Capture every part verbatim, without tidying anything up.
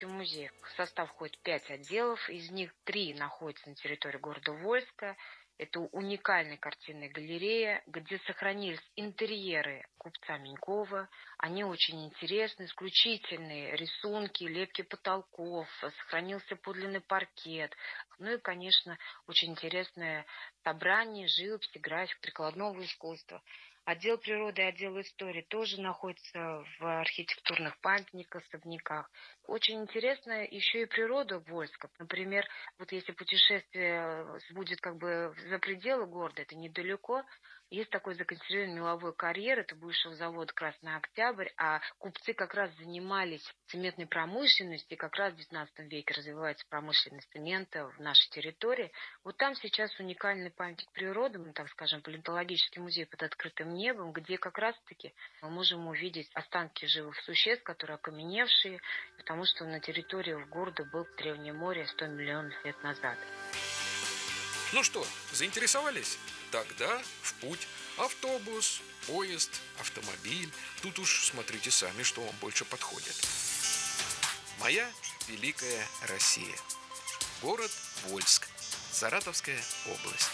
музей. В состав входит пять отделов, из них три находятся на территории города Вольска. Это уникальная картинная галерея, где сохранились интерьеры купца Менькова. Они очень интересны, исключительные рисунки, лепки потолков, сохранился подлинный паркет. Ну и, конечно, очень интересное собрание живописи, график, прикладного искусства. Отдел природы и отдел истории тоже находится в архитектурных памятниках, особняках. Очень интересно еще и природа Вольска. Например, вот если путешествие будет как бы за пределы города, это недалеко, есть такой законсервированный меловой карьер, это бывшего завода «Красный Октябрь», а купцы как раз занимались цементной промышленностью, и как раз в девятнадцатом веке развивается промышленность цемента в нашей территории. Вот там сейчас уникальный памятник природы, ну, так скажем, палеонтологический музей под открытым небом, где как раз-таки мы можем увидеть останки живых существ, которые окаменевшие, потому что на территории города был Древнее море сто миллионов лет назад. Ну что, заинтересовались? Тогда в путь. Автобус, поезд, автомобиль. Тут уж смотрите сами, что вам больше подходит. Моя великая Россия. Город Вольск. Саратовская область.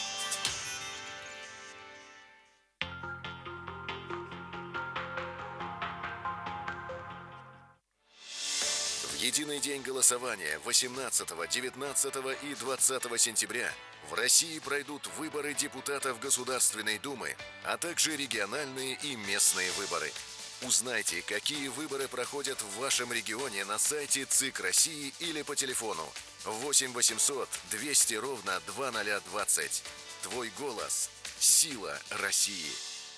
В единый день голосования восемнадцатого, девятнадцатого и двадцатого сентября в России пройдут выборы депутатов Государственной Думы, а также региональные и местные выборы. Узнайте, какие выборы проходят в вашем регионе на сайте ЦИК России или по телефону восемь восемьсот двести ровно двадцать двадцать. Твой голос – сила России.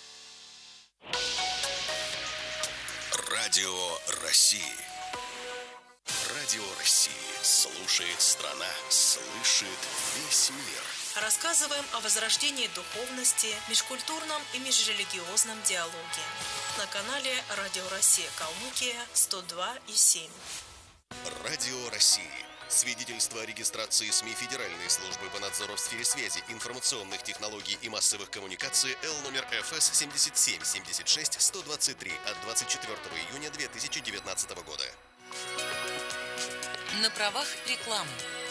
Радио России. Радио России. Слушает страна, слышит весь мир. Рассказываем о возрождении духовности, межкультурном и межрелигиозном диалоге. На канале Радио Россия Калмыкия сто два и семь. Радио России. Свидетельство о регистрации СМИ Федеральной службы по надзору в сфере связи, информационных технологий и массовых коммуникаций Л номер Ф С семьдесят семь семьдесят шесть сто двадцать три от двадцать четвёртого июня две тысячи девятнадцатого года. На правах рекламы.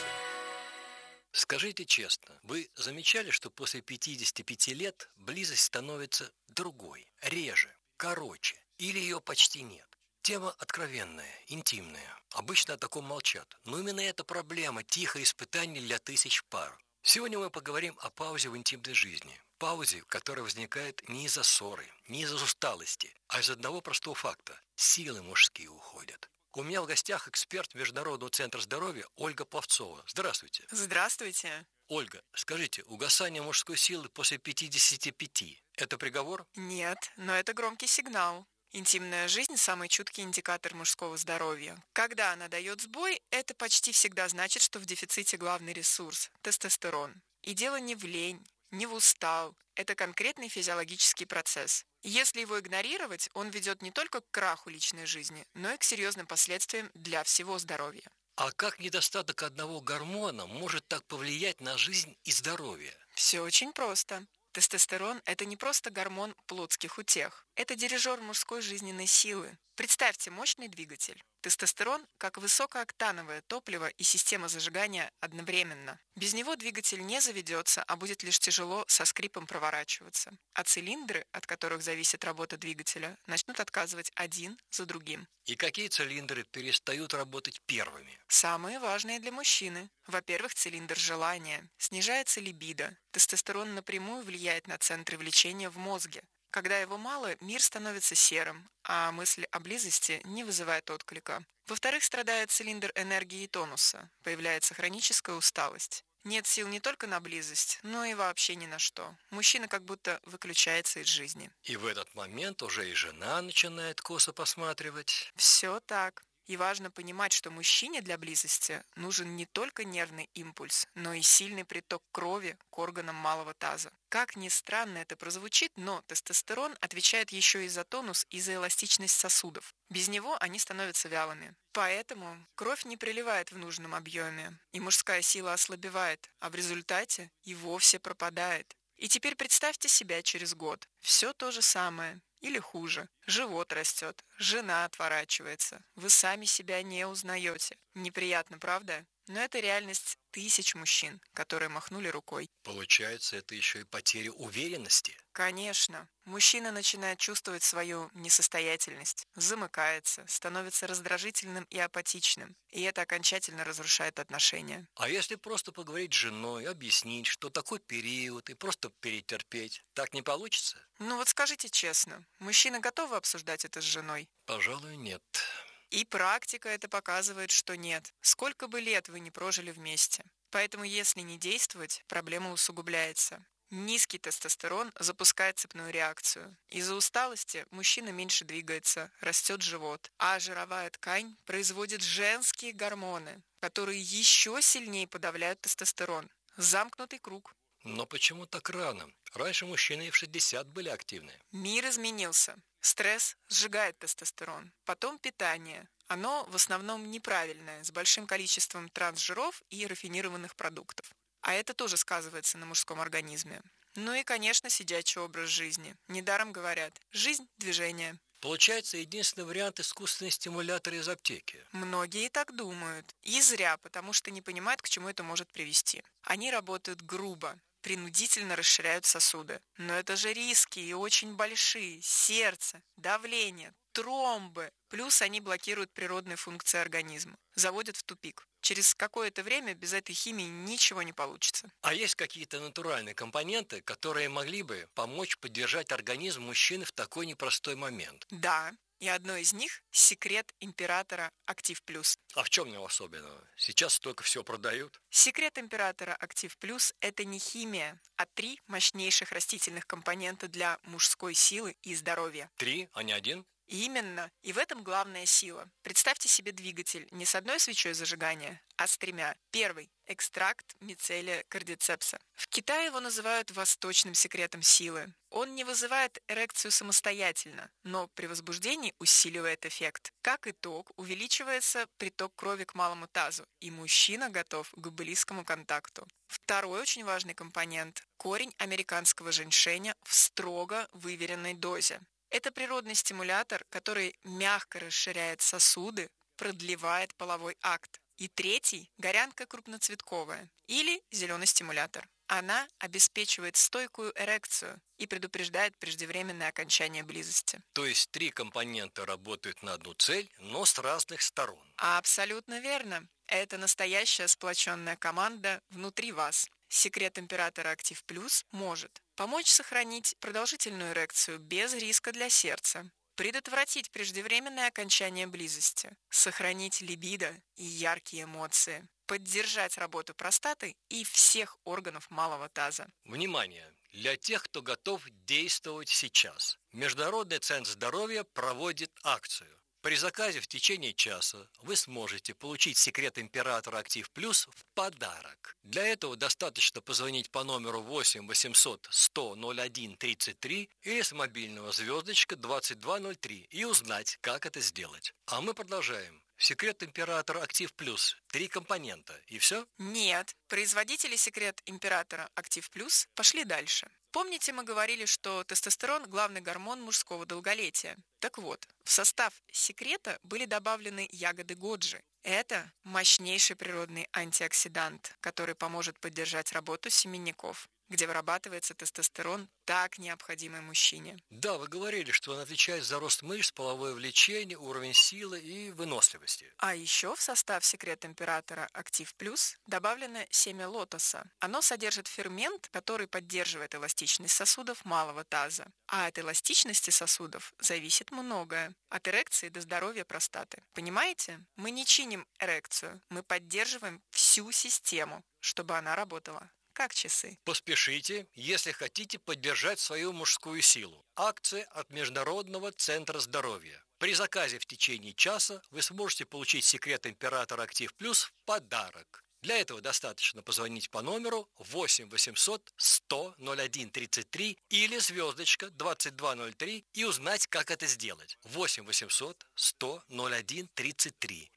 Скажите честно, вы замечали, что после пятидесяти пяти лет близость становится другой, реже, короче, или ее почти нет? Тема откровенная, интимная. Обычно о таком молчат, но именно эта проблема – тихое испытание для тысяч пар. Сегодня мы поговорим о паузе в интимной жизни. Паузе, которая возникает не из-за ссоры, не из-за усталости, а из одного простого факта – силы мужские уходят. У меня в гостях эксперт Международного центра здоровья Ольга Пловцова. Здравствуйте. Здравствуйте. Ольга, скажите, угасание мужской силы после пятидесяти пяти – это приговор? Нет, но это громкий сигнал. Интимная жизнь – самый чуткий индикатор мужского здоровья. Когда она дает сбой, это почти всегда значит, что в дефиците главный ресурс – тестостерон. И дело не в лень, не в устал. Это конкретный физиологический процесс. Если его игнорировать, он ведет не только к краху личной жизни, но и к серьезным последствиям для всего здоровья. А как недостаток одного гормона может так повлиять на жизнь и здоровье? Все очень просто. Тестостерон – это не просто гормон плотских утех. Это дирижер мужской жизненной силы. Представьте мощный двигатель. Тестостерон – как высокооктановое топливо и система зажигания одновременно. Без него двигатель не заведется, а будет лишь тяжело со скрипом проворачиваться. А цилиндры, от которых зависит работа двигателя, начнут отказывать один за другим. И какие цилиндры перестают работать первыми? Самые важные для мужчины. Во-первых, цилиндр желания. Снижается либидо. Тестостерон напрямую влияет на центры влечения в мозге. Когда его мало, мир становится серым, а мысль о близости не вызывает отклика. Во-вторых, страдает цилиндр энергии и тонуса. Появляется хроническая усталость. Нет сил не только на близость, но и вообще ни на что. Мужчина как будто выключается из жизни. И в этот момент уже и жена начинает косо посматривать. Все так. И важно понимать, что мужчине для близости нужен не только нервный импульс, но и сильный приток крови к органам малого таза. Как ни странно это прозвучит, но тестостерон отвечает еще и за тонус и за эластичность сосудов. Без него они становятся вялыми. Поэтому кровь не приливает в нужном объеме, и мужская сила ослабевает, а в результате и вовсе пропадает. И теперь представьте себя через год. Все то же самое. или хуже. Живот растет, жена отворачивается. Вы сами себя не узнаете. Неприятно, правда? Но это реальность тысяч мужчин, которые махнули рукой. Получается, это еще и потеря уверенности. Конечно. Мужчина начинает чувствовать свою несостоятельность, замыкается, становится раздражительным и апатичным. И это окончательно разрушает отношения. А если просто поговорить с женой, объяснить, что такой период, и просто перетерпеть, так не получится? Ну вот скажите честно, мужчины готовы обсуждать это с женой? Пожалуй, нет. И практика это показывает, что нет. Сколько бы лет вы не прожили вместе. Поэтому если не действовать, проблема усугубляется. Низкий тестостерон запускает цепную реакцию. Из-за усталости мужчина меньше двигается, растет живот, а жировая ткань производит женские гормоны, которые еще сильнее подавляют тестостерон. Замкнутый круг. Но почему так рано? Раньше мужчины и в шестьдесят были активны. Мир изменился. Стресс сжигает тестостерон. Потом питание. Оно в основном неправильное, с большим количеством трансжиров и рафинированных продуктов. А это тоже сказывается на мужском организме. Ну и, конечно, сидячий образ жизни. Недаром говорят: жизнь – движение. Получается, единственный вариант – искусственный стимулятор из аптеки. Многие так думают. И зря, потому что не понимают, к чему это может привести. Они работают грубо, принудительно расширяют сосуды. Но это же риски и очень большие. Сердце, давление, тромбы. Плюс они блокируют природные функции организма. Заводят в тупик. Через какое-то время без этой химии ничего не получится. А есть какие-то натуральные компоненты, которые могли бы помочь поддержать организм мужчины в такой непростой момент? Да, и одно из них – секрет императора Актив Плюс. А в чем его особенного? Сейчас столько всего продают. Секрет императора Актив Плюс – это не химия, а три мощнейших растительных компонента для мужской силы и здоровья. Три, а не один? Именно. И в этом главная сила. Представьте себе двигатель не с одной свечой зажигания, а с тремя. Первый – экстракт мицелия кардицепса. В Китае его называют восточным секретом силы. Он не вызывает эрекцию самостоятельно, но при возбуждении усиливает эффект. Как итог, увеличивается приток крови к малому тазу, и мужчина готов к близкому контакту. Второй очень важный компонент – корень американского женьшеня в строго выверенной дозе. Это природный стимулятор, который мягко расширяет сосуды, продлевает половой акт. И третий – горянка крупноцветковая или зеленый стимулятор. Она обеспечивает стойкую эрекцию и предупреждает преждевременное окончание близости. То есть три компонента работают на одну цель, но с разных сторон. Абсолютно верно. Это настоящая сплоченная команда внутри вас. Секрет императора Актив Плюс может помочь сохранить продолжительную эрекцию без риска для сердца, предотвратить преждевременное окончание близости, сохранить либидо и яркие эмоции, поддержать работу простаты и всех органов малого таза. Внимание! Для тех, кто готов действовать сейчас. Международный центр здоровья проводит акцию. При заказе в течение часа вы сможете получить секрет императора Актив Плюс в подарок. Для этого достаточно позвонить по номеру восемь восемьсот сто ноль один тридцать три или с мобильного звездочка двадцать два ноль три и узнать, как это сделать. А мы продолжаем. Секрет императора Актив Плюс. Три компонента. И все? Нет. Производители секрет императора Актив Плюс пошли дальше. Помните, мы говорили, что тестостерон – главный гормон мужского долголетия? Так вот, в состав секрета были добавлены ягоды годжи. Это мощнейший природный антиоксидант, который поможет поддержать работу семенников, где вырабатывается тестостерон, так необходимый мужчине. Да, вы говорили, что он отвечает за рост мышц, половое влечение, уровень силы и выносливости. А еще в состав секрет императора Актив Плюс добавлено семя лотоса. Оно содержит фермент, который поддерживает эластичность сосудов малого таза. А от эластичности сосудов зависит многое. От эрекции до здоровья простаты. Понимаете? Мы не чиним эрекцию, мы поддерживаем всю систему, чтобы она работала как часы. Поспешите, если хотите поддержать свою мужскую силу. Акция от Международного центра здоровья. При заказе в течение часа вы сможете получить секрет императора Актив Плюс в подарок. Для этого достаточно позвонить по номеру восемь восемьсот сто ноль один тридцать три или звездочка двадцать два ноль три и узнать, как это сделать. восемь восемьсот сто ноль один тридцать три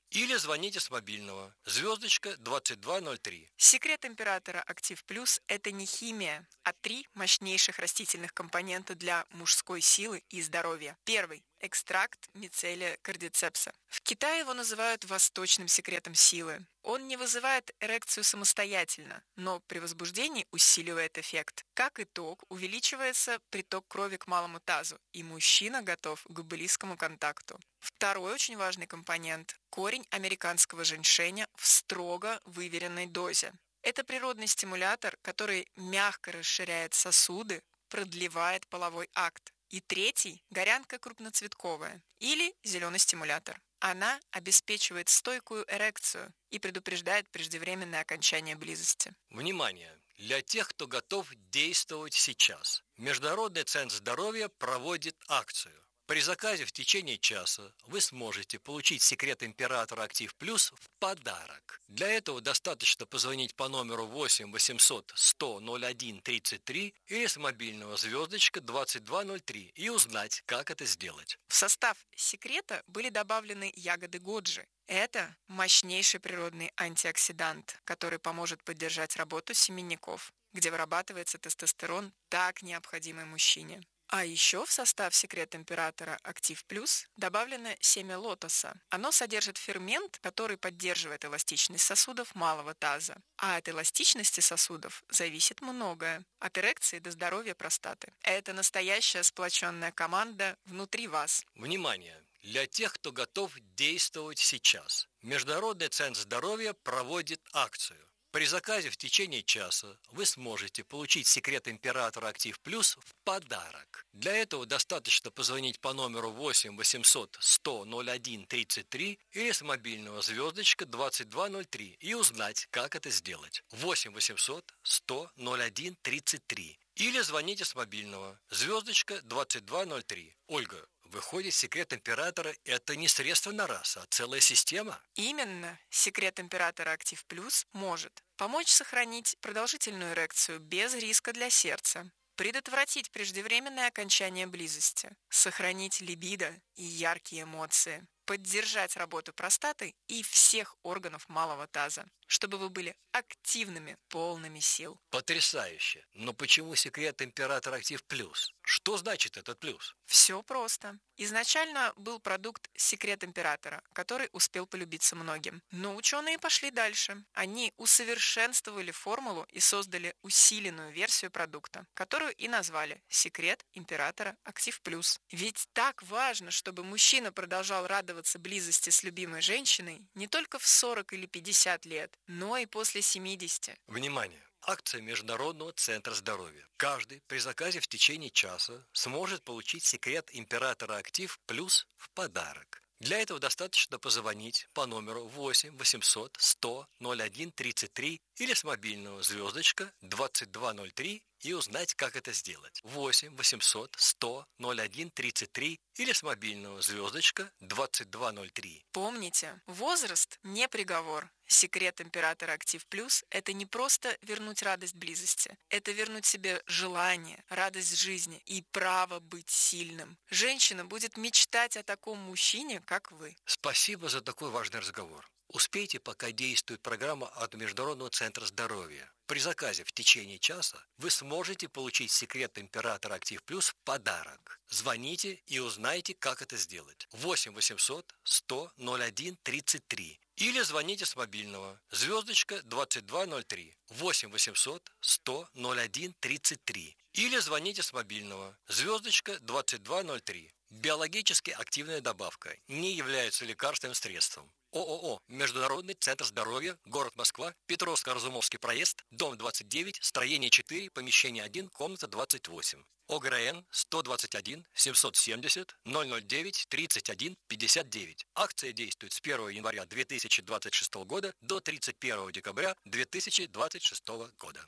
Или звоните с мобильного. Звездочка двадцать два ноль три. Секрет императора Актив Плюс – это не химия, а три мощнейших растительных компонента для мужской силы и здоровья. Первый – экстракт мицелия кардицепса. В Китае его называют восточным секретом силы. Он не вызывает эрекцию самостоятельно, но при возбуждении усиливает эффект. Как итог, увеличивается приток крови к малому тазу, и мужчина готов к близкому контакту. Второй очень важный компонент – корень американского женьшеня в строго выверенной дозе. Это природный стимулятор, который мягко расширяет сосуды, продлевает половой акт. И третий – горянка крупноцветковая или зеленый стимулятор. Она обеспечивает стойкую эрекцию и предупреждает преждевременное окончание близости. Внимание! Для тех, кто готов действовать сейчас. Международный центр здоровья проводит акцию. При заказе в течение часа вы сможете получить секрет императора Актив Плюс в подарок. Для этого достаточно позвонить по номеру восемь восемьсот сто ноль один тридцать три или с мобильного звездочка двадцать два ноль три и узнать, как это сделать. В состав секрета были добавлены ягоды годжи. Это мощнейший природный антиоксидант, который поможет поддержать работу семенников, где вырабатывается тестостерон, так необходимый мужчине. А еще в состав секрет императора Актив Плюс добавлено семя лотоса. Оно содержит фермент, который поддерживает эластичность сосудов малого таза. А от эластичности сосудов зависит многое. От эрекции до здоровья простаты. Это настоящая сплоченная команда внутри вас. Внимание! Для тех, кто готов действовать сейчас. Международный центр здоровья проводит акцию. При заказе в течение часа вы сможете получить секрет императора Актив Плюс в подарок. Для этого достаточно позвонить по номеру восемь восемьсот сто ноль один тридцать три или с мобильного звездочка двадцать два ноль три и узнать, как это сделать. восемь восемьсот сто ноль один тридцать три или звоните с мобильного звездочка двадцать два ноль три. Ольга, выходит, секрет императора – это не средство на раз, а целая система? Именно. Секрет императора Актив Плюс может помочь сохранить продолжительную эрекцию без риска для сердца, предотвратить преждевременное окончание близости, сохранить либидо и яркие эмоции, поддержать работу простаты и всех органов малого таза, чтобы вы были активными, полными сил. Потрясающе! Но почему секрет императора Актив Плюс? Что значит этот плюс? Все просто. Изначально был продукт «Секрет императора», который успел полюбиться многим. Но ученые пошли дальше. Они усовершенствовали формулу и создали усиленную версию продукта, которую и назвали «Секрет императора Актив Плюс». Ведь так важно, чтобы мужчина продолжал радоваться близости с любимой женщиной не только в сорок или пятьдесят лет, но и после семидесяти. Внимание! Акция Международного центра здоровья. Каждый при заказе в течение часа сможет получить секрет императора Актив Плюс в подарок. Для этого достаточно позвонить по номеру восемь восемьсот сто ноль один тридцать три или с мобильного звездочка двадцать два ноль три и узнать, как это сделать. восемь восемьсот сто ноль один тридцать три или с мобильного звездочка двадцать два ноль три. Помните, возраст не приговор. Секрет императора Актив Плюс – это не просто вернуть радость близости. Это вернуть себе желание, радость жизни и право быть сильным. Женщина будет мечтать о таком мужчине, как вы. Спасибо за такой важный разговор. Успейте, пока действует программа от Международного центра здоровья. При заказе в течение часа вы сможете получить секрет императора Актив Плюс в подарок. Звоните и узнайте, как это сделать. восемь восемьсот сто ноль один тридцать три или звоните с мобильного звездочка двадцать два ноль три. восемь восемьсот сто ноль один тридцать три или звоните с мобильного звездочка двадцать два ноль три. Биологически активная добавка не является лекарственным средством. ООО «Международный центр здоровья», город Москва, Петровско-Разумовский проезд, дом двадцать девять, строение четыре, помещение один, комната двадцать восемь. ОГРН сто двадцать один семьсот семьдесят ноль ноль девять тридцать один пятьдесят девять. Акция действует с первого января две тысячи двадцать шестого года до тридцать первого декабря две тысячи двадцать шестого года.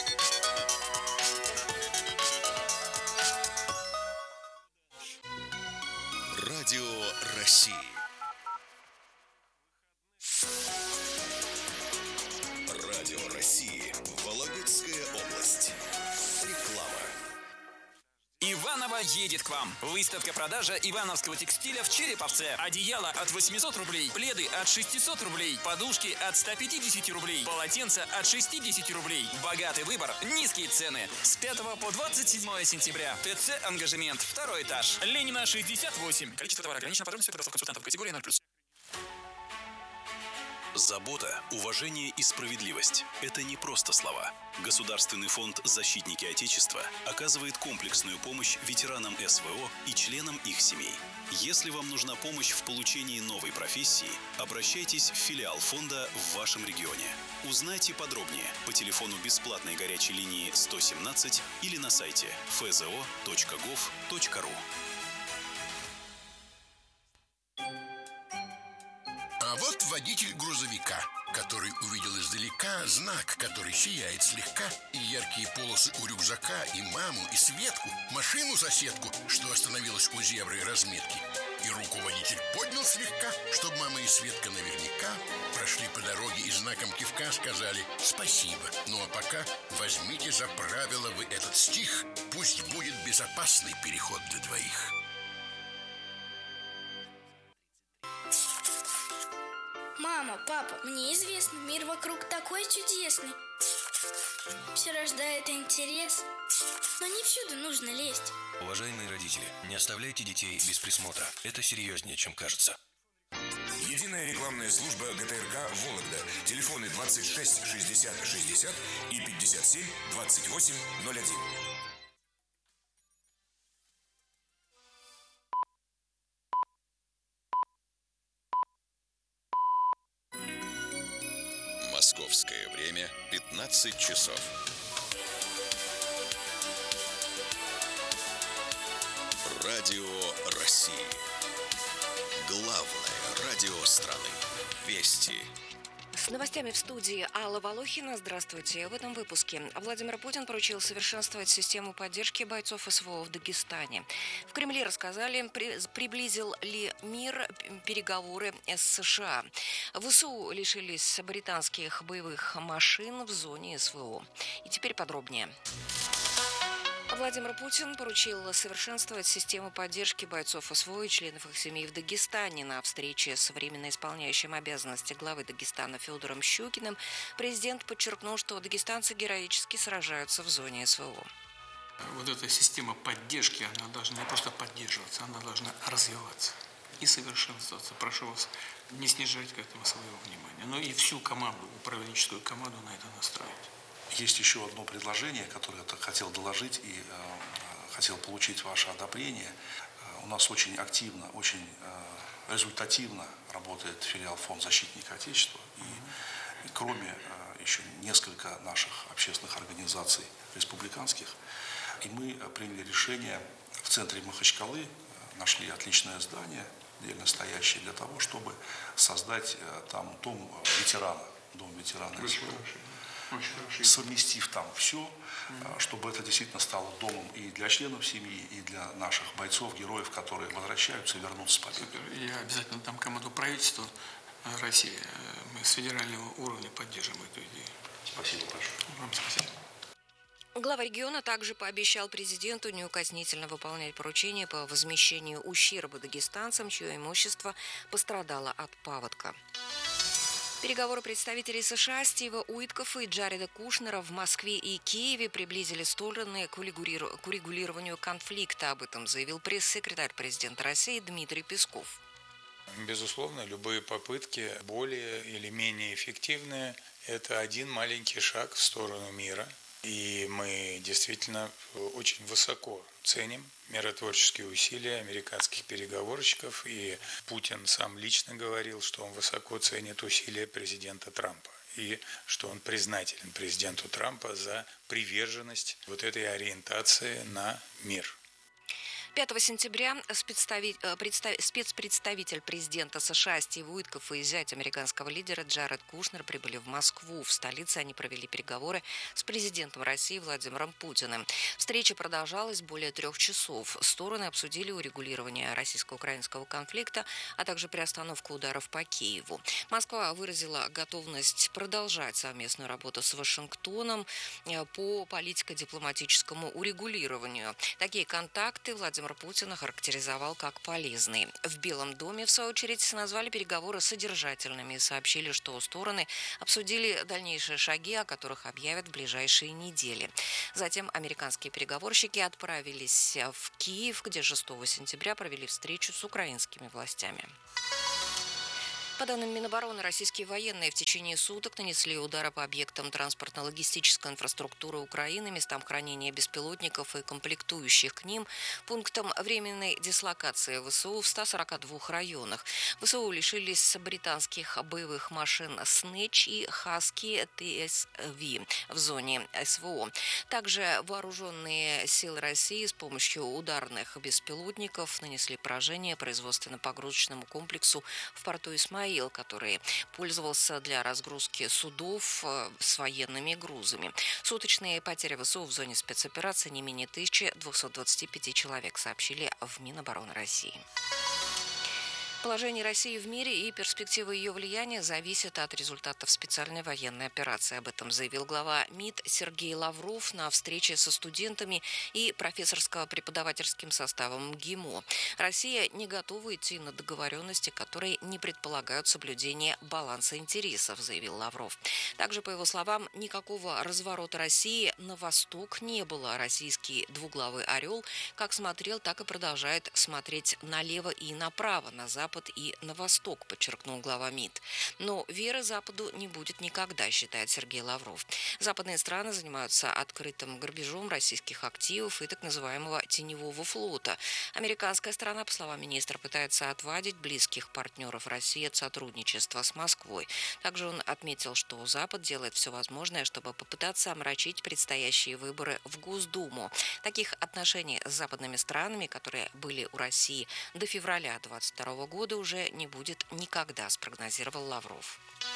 Радио России. Радио России. Вологодская область. Реклама. Иваново едет к вам. Выставка-продажа ивановского текстиля в Череповце. Одеяло от восьмисот рублей, пледы от шестисот рублей, подушки от ста пятидесяти рублей, полотенца от шестидесяти рублей. Богатый выбор, низкие цены. С пятого по двадцать седьмое сентября. ТЦ «Ангажемент», второй этаж. Ленина, шестьдесят восемь. Количество товара ограничено. Подробности предоставь консультантов категории ноль плюс. Забота, уважение и справедливость – это не просто слова. Государственный фонд «Защитники Отечества» оказывает комплексную помощь ветеранам СВО и членам их семей. Если вам нужна помощь в получении новой профессии, обращайтесь в филиал фонда в вашем регионе. Узнайте подробнее по телефону бесплатной горячей линии сто семнадцать или на сайте эф зэ о точка гов точка ру. А вот водитель грузовика, который увидел издалека знак, который сияет слегка, и яркие полосы у рюкзака, и маму, и Светку, машину-соседку, что остановилась у зебры разметки. И руку водитель поднял слегка, чтобы мама и Светка наверняка прошли по дороге и знаком кивка сказали «спасибо». Ну а пока возьмите за правило вы этот стих, пусть будет безопасный переход для двоих. Мама, папа, мне известно, мир вокруг такой чудесный. Все рождает интерес, но не всюду нужно лезть. Уважаемые родители, не оставляйте детей без присмотра. Это серьезнее, чем кажется. Единая рекламная служба гэ тэ эр ка «Вологда». Телефоны двадцать шесть шестьдесят шестьдесят и пятьдесят семь двадцать восемь ноль один. Московское время пятнадцать часов. Радио России. Главное радио страны. Вести. С новостями в студии Алла Волохина. Здравствуйте. В этом выпуске Владимир Путин поручил совершенствовать систему поддержки бойцов эс вэ о в Дагестане. В Кремле рассказали, при, приблизил ли мир переговоры с США. ВСУ лишились британских боевых машин в зоне эс вэ о. И теперь подробнее. Владимир Путин поручил совершенствовать систему поддержки бойцов эс вэ о и членов их семей в Дагестане. На встрече с временно исполняющим обязанности главы Дагестана Федором Щукиным президент подчеркнул, что дагестанцы героически сражаются в зоне эс вэ о. Вот эта система поддержки, она должна не просто поддерживаться, она должна развиваться и совершенствоваться. Прошу вас не снижать к этому своего внимания, но и всю команду, управленческую команду на это настраивать. Есть еще одно предложение, которое я хотел доложить и э, хотел получить ваше одобрение. Э, у нас очень активно, очень э, результативно работает филиал фонд «Защитники Отечества». И, и кроме э, еще несколько наших общественных организаций республиканских, и мы приняли решение в центре Махачкалы, э, нашли отличное здание, отдельно стоящее, для того, чтобы создать э, там дом ветерана, дом ветерана эс вэ о. Совместив там все, mm-hmm. чтобы это действительно стало домом и для членов семьи, и для наших бойцов, героев, которые возвращаются и вернутся с победой. Я обязательно дам команду правительству России. Мы с федерального уровня поддержим эту идею. Спасибо большое. Вам спасибо. Глава региона также пообещал президенту неукоснительно выполнять поручения по возмещению ущерба дагестанцам, чье имущество пострадало от паводка. Переговоры представителей США Стива Уиткофа и Джареда Кушнера в Москве и Киеве приблизили стороны к урегулированию конфликта. Об этом заявил пресс-секретарь президента России Дмитрий Песков. Безусловно, любые попытки, более или менее эффективные, это один маленький шаг в сторону мира. И мы действительно очень высоко ценим миротворческие усилия американских переговорщиков. И Путин сам лично говорил, что он высоко ценит усилия президента Трампа. И что он признателен президенту Трампа за приверженность вот этой ориентации на мир. пятого сентября спецпредставитель президента США Стив Уиткоф и зять американского лидера Джаред Кушнер прибыли в Москву. В столице они провели переговоры с президентом России Владимиром Путиным. Встреча продолжалась более трех часов. Стороны обсудили урегулирование российско-украинского конфликта, а также приостановку ударов по Киеву. Москва выразила готовность продолжать совместную работу с Вашингтоном по политико-дипломатическому урегулированию. Такие контакты Владимир Владимир Путин охарактеризовал как полезный. В Белом доме, в свою очередь, назвали переговоры содержательными и сообщили, что стороны обсудили дальнейшие шаги, о которых объявят в ближайшие недели. Затем американские переговорщики отправились в Киев, где шестого сентября провели встречу с украинскими властями. По данным Минобороны, российские военные в течение суток нанесли удары по объектам транспортно-логистической инфраструктуры Украины, местам хранения беспилотников и комплектующих к ним, пунктам временной дислокации ВСУ в ста сорока двух районах. ВСУ лишились британских боевых машин «Снэч» и «Хаски ТСВ» в зоне СВО. Также вооруженные силы России с помощью ударных беспилотников нанесли поражение производственно-погрузочному комплексу в порту Исмаил, который пользовался для разгрузки судов с военными грузами. Суточные потери ВСУ в зоне спецоперации не менее тысячи двухсот двадцати пяти человек, сообщили в Минобороны России. Положение России в мире и перспективы ее влияния зависят от результатов специальной военной операции. Об этом заявил глава МИД Сергей Лавров на встрече со студентами и профессорско-преподавательским составом МГИМО. Россия не готова идти на договоренности, которые не предполагают соблюдение баланса интересов, заявил Лавров. Также, по его словам, никакого разворота России на восток не было. Российский двуглавый орел как смотрел, так и продолжает смотреть налево и направо, на запад и на восток, подчеркнул глава МИД. Но веры Западу не будет никогда, считает Сергей Лавров. Западные страны занимаются открытым грабежом российских активов и так называемого теневого флота. Американская сторона, по словам министра, пытается отвадить близких партнеров России от сотрудничества с Москвой. Также он отметил, что Запад делает все возможное, чтобы попытаться омрачить предстоящие выборы в Госдуму. Таких отношений с западными странами, которые были у России до февраля двадцать второго года, уже не будет никогда, спрогнозировал Лавров.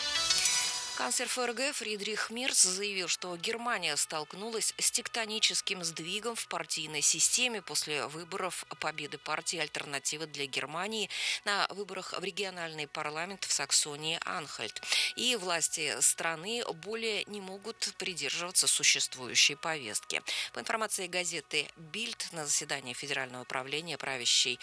Канцлер ФРГ Фридрих Мерц заявил, что Германия столкнулась с тектоническим сдвигом в партийной системе после выборов победы партии «Альтернатива для Германии» на выборах в региональный парламент в Саксонии-Анхальт. И власти страны более не могут придерживаться существующей повестки. По информации газеты «Бильд», на заседании Федерального управления правящей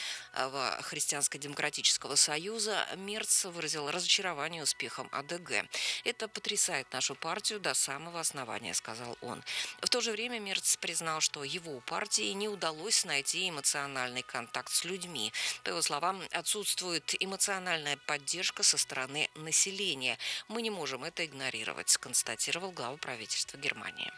Христианско-демократического союза Мерц выразил разочарование успехом АДГ. Это потрясает нашу партию до самого основания, сказал он. В то же время Мерц признал, что его партии не удалось найти эмоциональный контакт с людьми. По его словам, отсутствует эмоциональная поддержка со стороны населения. Мы не можем это игнорировать, констатировал глава правительства Германии.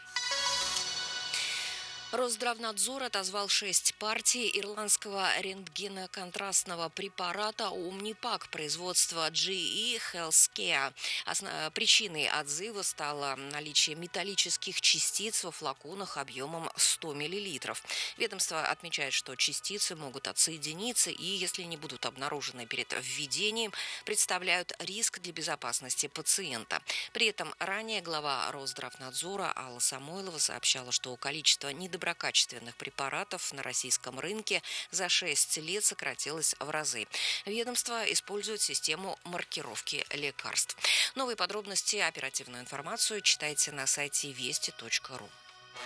Росздравнадзор отозвал шесть партий ирландского рентгеноконтрастного препарата Omnipac производства джи и Healthcare. Основ... Причиной отзыва стало наличие металлических частиц во флаконах объемом сто миллилитров. Ведомство отмечает, что частицы могут отсоединиться и, если не будут обнаружены перед введением, представляют риск для безопасности пациента. При этом ранее глава Росздравнадзора Алла Самойлова сообщала, что количество недоброкачественных доброкачественных препаратов на российском рынке за шесть лет сократилось в разы. Ведомство использует систему маркировки лекарств. Новые подробности, оперативную информацию читайте на сайте вести точка ру.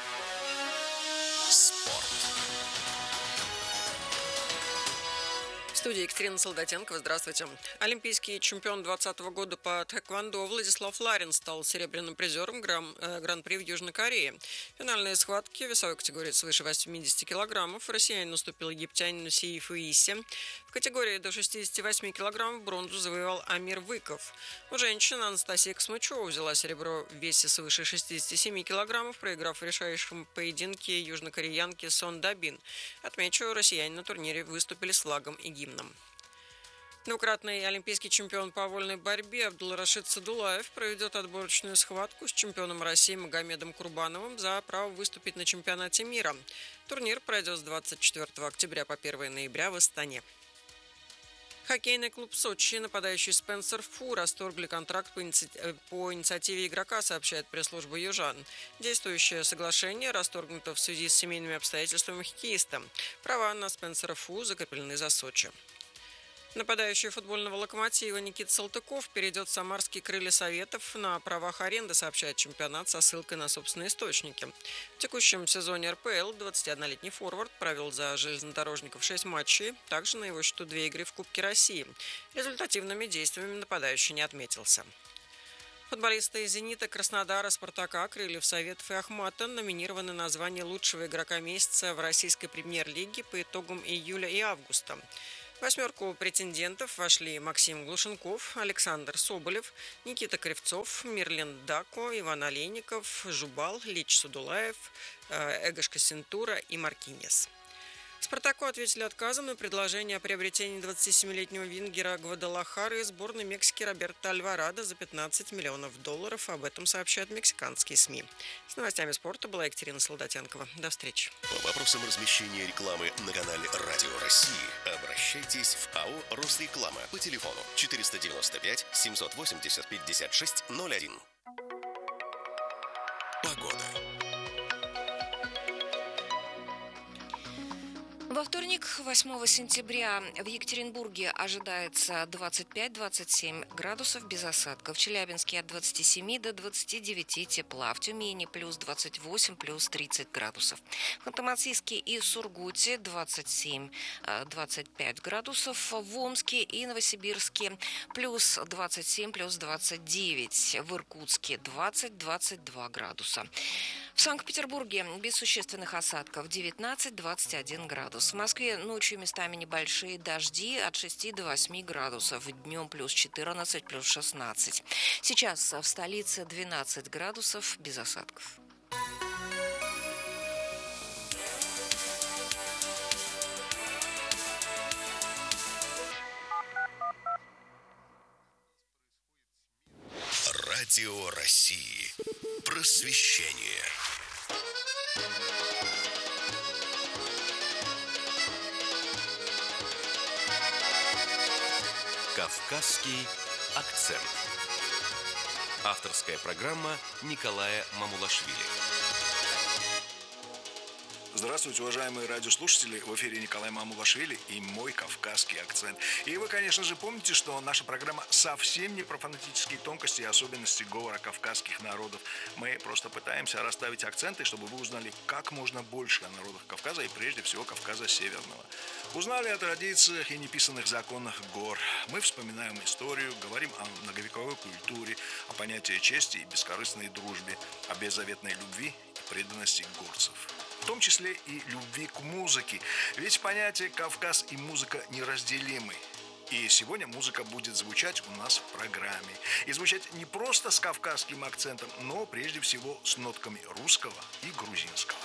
В студии Екатерина Солдатенкова. Здравствуйте. Олимпийский чемпион двадцатого года по тхэквондо Владислав Ларин стал серебряным призером гран- э, Гран-при в Южной Корее. В финальные схватки в весовой категории свыше восьмидесяти килограммов россиянин уступил египтянину Сиифу Исе. В категории до шестидесяти восьми килограммов бронзу завоевал Амир Выков. У женщин Анастасия Космычева взяла серебро в весе свыше шестидесяти семи килограммов, проиграв в решающем поединке южнокореянке Сон Дабин. Отмечу, россияне на турнире выступили с флагом и гимном. Двукратный олимпийский чемпион по вольной борьбе Абдулрашид Садулаев проведет отборочную схватку с чемпионом России Магомедом Курбановым за право выступить на чемпионате мира. Турнир пройдет с двадцать четвёртого октября по первого ноября в Астане. Хоккейный клуб Сочи, нападающий Спенсер Фу, расторгли контракт по, иници... по инициативе игрока, сообщает пресс-служба «Южан». Действующее соглашение расторгнуто в связи с семейными обстоятельствами хоккеиста. Права на Спенсера Фу закреплены за Сочи. Нападающий футбольного «Локомотива» Никита Салтыков перейдет в самарские «Крылья Советов» на правах аренды, сообщает чемпионат со ссылкой на собственные источники. В текущем сезоне эр пэ эл двадцатиоднолетний форвард провел за железнодорожников шесть матчей, также на его счету две игры в Кубке России. Результативными действиями нападающий не отметился. Футболисты из «Зенита», Краснодара, «Спартака», «Крыльев Советов» и «Ахмата» номинированы на звание лучшего игрока месяца в российской премьер-лиге по итогам июля и августа. В восьмерку претендентов вошли Максим Глушенков, Александр Соболев, Никита Кривцов, Мирлен Дако, Иван Олейников, Жубал, Лич Судулаев, Эгошка Сентура и Маркинес. «Спартаку» ответили отказом на предложение о приобретении двадцатисемилетнего вингера Гвадалахары из сборной Мексики Роберто Альварадо за пятнадцать миллионов долларов. Об этом сообщают мексиканские СМИ. С новостями спорта была Екатерина Солдатенкова. До встречи. По вопросам размещения рекламы на канале «Радио России» обращайтесь в АО «Росреклама» по телефону четыреста девяносто пять семьсот восемьдесят пятьдесят шесть ноль один. Погода. Во вторник, восьмого сентября, в Екатеринбурге ожидается двадцать пять - двадцать семь градусов без осадков. В Челябинске от двадцати семи до двадцати девяти тепла. В Тюмени плюс двадцать восемь, плюс тридцать градусов. В Ханты-Мансийске и Сургуте двадцать семь - двадцать пять градусов. В Омске и Новосибирске плюс двадцать семь, плюс двадцать девять. В Иркутске двадцать - двадцать два градуса. В Санкт-Петербурге без существенных осадков девятнадцать - двадцать один градус. В Москве ночью местами небольшие дожди от шести до восьми градусов. Днем плюс четырнадцать, плюс шестнадцать. Сейчас в столице двенадцать градусов без осадков. Радио России. Просвещение. Кавказский акцент. Авторская программа Николая Мамулашвили. Здравствуйте, уважаемые радиослушатели. В эфире Николай Мамулашвили и мой кавказский акцент. И вы, конечно же, помните, что наша программа совсем не про фонетические тонкости и особенности говора кавказских народов. Мы просто пытаемся расставить акценты, чтобы вы узнали как можно больше о народах Кавказа и прежде всего Кавказа Северного. Узнали о традициях и неписанных законах гор. Мы вспоминаем историю, говорим о многовековой культуре, о понятии чести и бескорыстной дружбе, о беззаветной любви и преданности горцев. В том числе и любви к музыке. Ведь понятия Кавказ и музыка неразделимы. И сегодня музыка будет звучать у нас в программе. И звучать не просто с кавказским акцентом, но прежде всего с нотками русского и грузинского.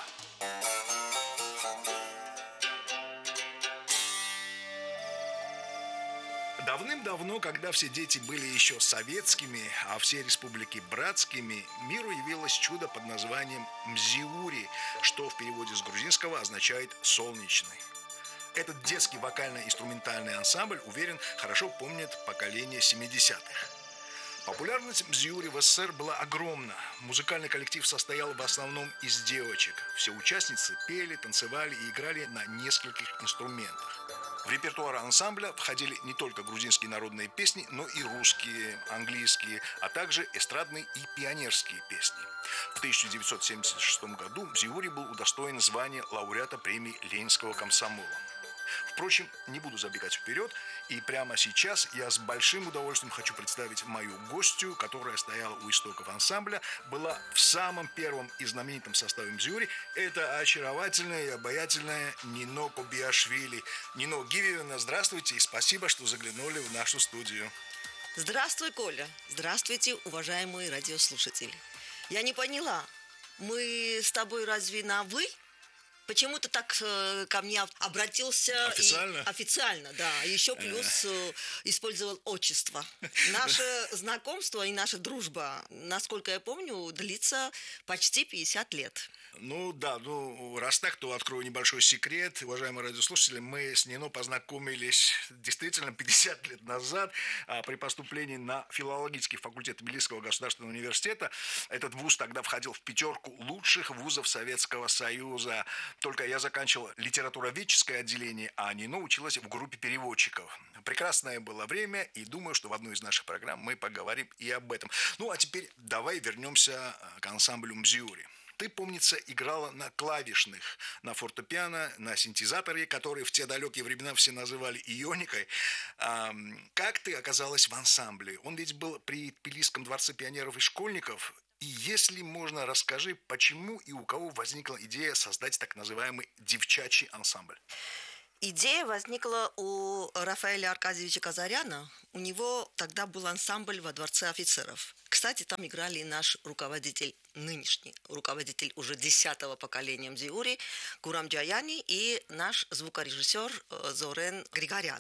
Давным-давно, когда все дети были еще советскими, а все республики братскими, миру явилось чудо под названием Мзиури, что в переводе с грузинского означает «солнечный». Этот детский вокально-инструментальный ансамбль, уверен, хорошо помнит поколение семидесятых. Популярность Мзиури в СССР была огромна. Музыкальный коллектив состоял в основном из девочек. Все участницы пели, танцевали и играли на нескольких инструментах. В репертуар ансамбля входили не только грузинские народные песни, но и русские, английские, а также эстрадные и пионерские песни. В тысяча девятьсот семьдесят шестом году Мзиури был удостоен звания лауреата премии Ленинского комсомола. Впрочем, не буду забегать вперед, и прямо сейчас я с большим удовольствием хочу представить мою гостью, которая стояла у истоков ансамбля, была в самом первом и знаменитом составе Мзиури. Это очаровательная и обаятельная Нино Кобиашвили. Нино Гивиевна, здравствуйте и спасибо, что заглянули в нашу студию. Здравствуй, Коля. Здравствуйте, уважаемые радиослушатели. Я не поняла, мы с тобой разве на «вы»? Почему ты так э, ко мне обратился? Официально? И, официально, да. Еще плюс э, использовал отчество. Наше знакомство и наша дружба, насколько я помню, длится почти пятьдесят лет. Ну да, ну раз так, то открою небольшой секрет. Уважаемые радиослушатели, мы с Нино познакомились действительно пятьдесят лет назад а, при поступлении на филологический факультет Тбилисского государственного университета. Этот вуз тогда входил в пятерку лучших вузов Советского Союза. Только я заканчивал литературоведческое отделение, а Нино училась в группе переводчиков. Прекрасное было время, и думаю, что в одной из наших программ мы поговорим и об этом. Ну, а теперь давай вернемся к ансамблю «Мзиури». Ты, помнится, играла на клавишных, на фортепиано, на синтезаторе, который в те далекие времена все называли ионикой. А, как ты оказалась в ансамбле? Он ведь был при Тбилисском дворце пионеров и школьников. И если можно, расскажи, почему и у кого возникла идея создать так называемый девчачий ансамбль? Идея возникла у Рафаэля Аркадьевича Казаряна. У него тогда был ансамбль во Дворце офицеров. Кстати, там играли и наш руководитель, нынешний руководитель уже десятого поколения Мзиури, Гурам Джаяни, и наш звукорежиссер Зорен Григорян.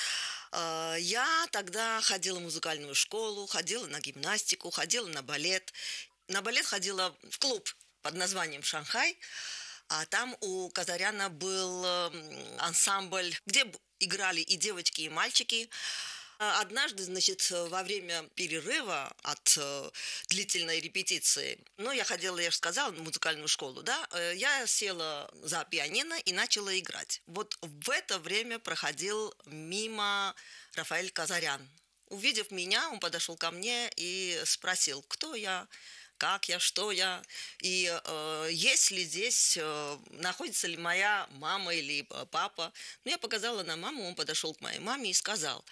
Я тогда ходила в музыкальную школу, ходила на гимнастику, ходила на балет. На балет ходила в клуб под названием «Шанхай». А там у Казаряна был ансамбль, где играли и девочки, и мальчики. Однажды, значит, во время перерыва от длительной репетиции, ну, я ходила, я же сказала, в музыкальную школу, да, я села за пианино и начала играть. Вот в это время проходил мимо Рафаэль Казарян. Увидев меня, он подошел ко мне и спросил, кто я, как я, что я, и э, есть ли здесь, э, находится ли моя мама или папа. Ну, я показала на маму, он подошел к моей маме и сказал,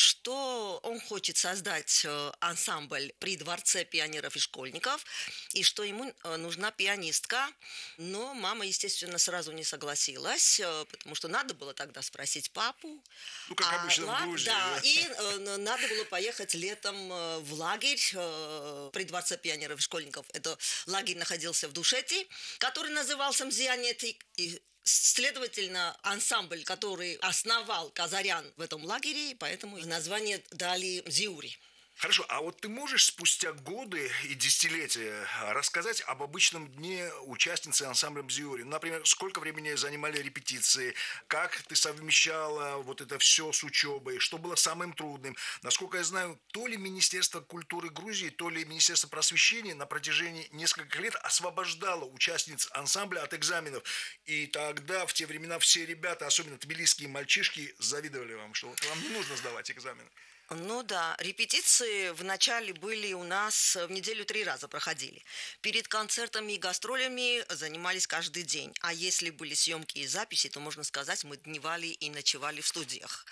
что он хочет создать э, ансамбль при Дворце пионеров и школьников, и что ему э, нужна пианистка. Но мама, естественно, сразу не согласилась, э, потому что надо было тогда спросить папу. Ну, как а, обычно лаг, в Грузии. Да, и э, надо было поехать летом э, в лагерь э, при Дворце пионеров и школьников. Это лагерь находился в Душете, который назывался Мзианетик. И, следовательно, ансамбль, который основал Казарян в этом лагере, поэтому название дали Мзиури. Хорошо, а вот ты можешь спустя годы и десятилетия рассказать об обычном дне участницы ансамбля «Мзиури»? Например, сколько времени занимали репетиции, как ты совмещала вот это все с учебой, что было самым трудным? Насколько я знаю, то ли Министерство культуры Грузии, то ли Министерство просвещения на протяжении нескольких лет освобождало участниц ансамбля от экзаменов. И тогда, в те времена, все ребята, особенно тбилисские мальчишки, завидовали вам, что вот вам не нужно сдавать экзамены. Ну да, репетиции вначале были у нас в неделю три раза проходили. Перед концертами и гастролями занимались каждый день. А если были съемки и записи, то, можно сказать, мы дневали и ночевали в студиях.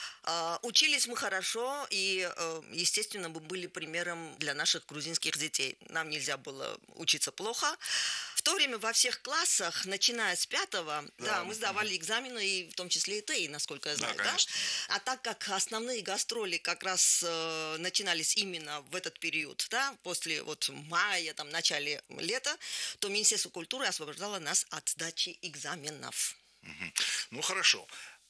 Учились мы хорошо и, естественно, мы были примером для наших грузинских детей. Нам нельзя было учиться плохо. В то время во всех классах, начиная с пятого, да, да мы сдавали экзамены, и в том числе и ТЭИ, насколько я знаю. Да, да? А так как основные гастроли как раз э, начинались именно в этот период, да, после вот мая, там, начале лета, то Министерство культуры освобождало нас от сдачи экзаменов. Угу. Ну, хорошо.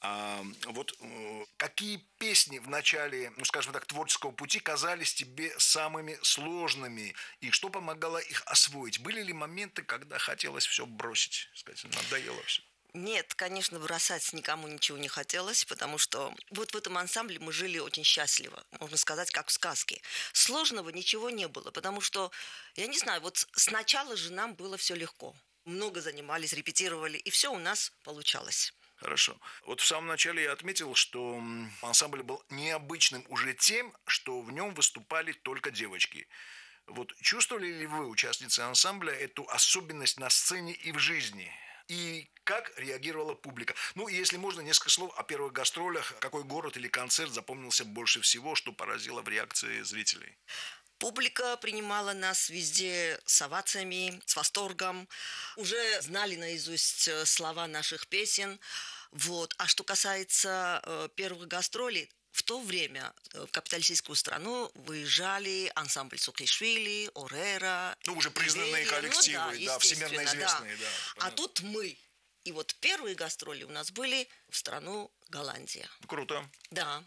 А вот э, какие песни в начале, ну, скажем так, творческого пути казались тебе самыми сложными, и что помогало их освоить? Были ли моменты, когда хотелось все бросить, сказать, надоело все? Нет, конечно, бросать никому ничего не хотелось, потому что вот в этом ансамбле мы жили очень счастливо, можно сказать, как в сказке. Сложного ничего не было, потому что, я не знаю, вот сначала же нам было все легко. Много занимались, репетировали, и все у нас получалось. Хорошо. Вот в самом начале я отметил, что ансамбль был необычным уже тем, что в нем выступали только девочки. Вот чувствовали ли вы, участницы ансамбля, эту особенность на сцене и в жизни? И как реагировала публика? Ну, если можно, несколько слов о первых гастролях. Какой город или концерт запомнился больше всего, что поразило в реакции зрителей? Публика принимала нас везде с овациями, с восторгом. Уже знали наизусть слова наших песен. Вот. А что касается э, первых гастролей, в то время в капиталистическую страну выезжали ансамбль Сухишвили, Орера. Ну, уже признанные Ивери. коллективы, ну, да, да, всемирно известные. Да. Да, а тут мы. И вот первые гастроли у нас были в страну Голландия. Круто. Да.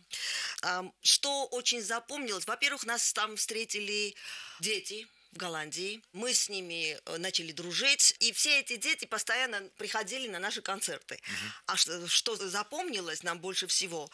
Что очень запомнилось, во-первых, нас там встретили дети в Голландии. Мы с ними начали дружить, и все эти дети постоянно приходили на наши концерты. Угу. А что, что запомнилось нам больше всего,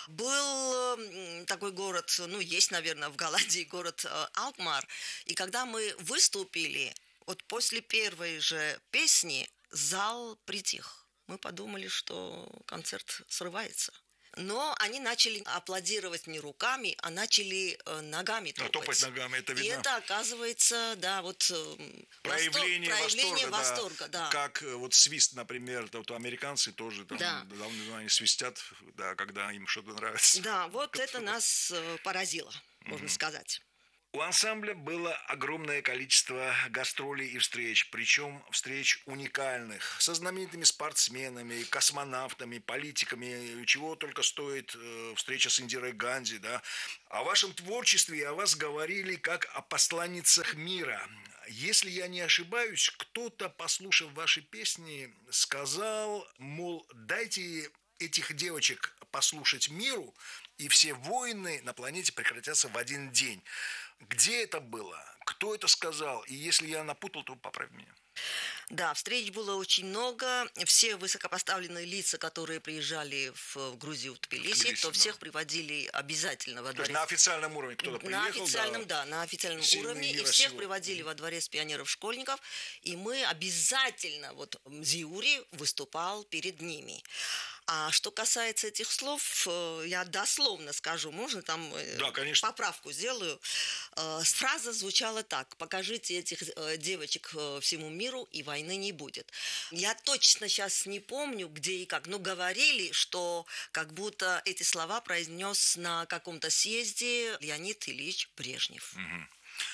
был такой город, ну, есть, наверное, в Голландии город Алкмар. И когда мы выступили, вот после первой же песни, зал притих. Мы подумали, что концерт срывается. Но они начали аплодировать не руками, а начали э, ногами топать. А, топать ногами, это видно. И это, оказывается, да, вот... Э, проявление, восторг, проявление восторга, восторга, да. да. Как э, вот свист, например, то, то американцы тоже там, да. давно они свистят, да, когда им что-то нравится. Да, вот это нас э, поразило, можно mm-hmm. сказать. У ансамбля было огромное количество гастролей и встреч, причем встреч уникальных, со знаменитыми спортсменами, космонавтами, политиками, чего только стоит э, встреча с Индирой Ганди, да. О вашем творчестве о вас говорили как о посланницах мира. Если я не ошибаюсь, кто-то, послушав ваши песни, сказал, мол, дайте этих девочек послушать миру, и все войны на планете прекратятся в один день. Где это было? Кто это сказал? И если я напутал, то поправь меня. Да, встреч было очень много. Все высокопоставленные лица, которые приезжали в Грузию, в Тбилиси, в Тбилиси то да. всех приводили обязательно во дворец. То есть на официальном уровне кто-то приехал? На официальном, да, да на официальном уровне. И всех сего. приводили во дворец пионеров-школьников. И мы обязательно, вот Мзиури выступал перед ними. А что касается этих слов, я дословно скажу, можно там да, поправку сделаю. Фраза звучала так: покажите этих девочек всему миру, и войны не будет. Я точно сейчас не помню, где и как, но говорили, что как будто эти слова произнес на каком-то съезде Леонид Ильич Брежнев. Угу.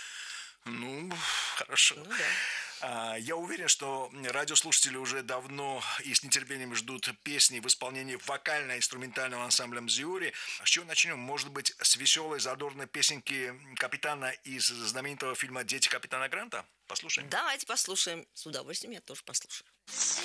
Ну, хорошо. Ну, да. Я уверен, что радиослушатели уже давно и с нетерпением ждут песни в исполнении вокально-инструментального ансамбля «Мзиури». С чего начнем? Может быть, с веселой, задорной песенки капитана из знаменитого фильма «Дети капитана Гранта»? Послушаем? Давайте послушаем. С удовольствием я тоже послушаю.